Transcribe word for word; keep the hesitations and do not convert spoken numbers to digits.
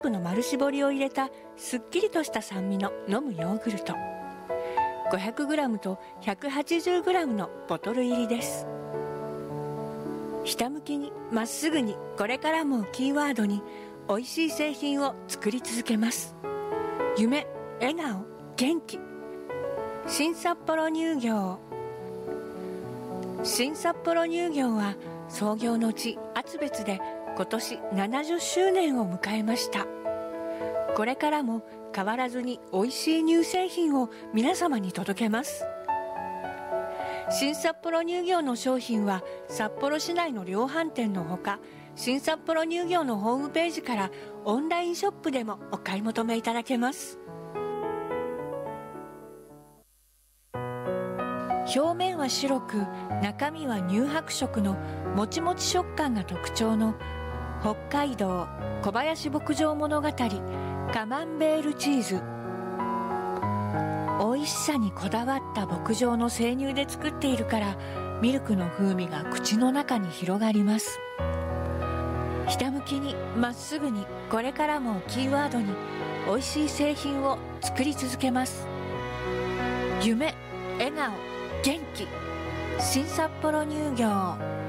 プの丸搾りを入れたすっきりとした酸味の飲むヨーグルト、 ごひゃくグラム と ひゃくはちじゅうグラム のボトル入りです。ひたむきにまっすぐに、これからもキーワードに美味しい製品を作り続けます。夢、笑顔、元気、新札幌乳業。新札幌乳業は創業の地厚別で今年ななじゅっしゅうねんを迎えました。これからも変わらずに美味しい乳製品を皆様に届けます。新札幌乳業の商品は札幌市内の量販店のほか、新札幌乳業のホームページからオンラインショップでもお買い求めいただけます。表面は白く中身は乳白色のもちもち食感が特徴の北海道小林牧場物語カマンベールチーズ。美味しさにこだわった牧場の生乳で作っているからミルクの風味が口の中に広がります。ひたむきにまっすぐに、これからもキーワードに美味しい製品を作り続けます。夢、笑顔、元気、新札幌乳業。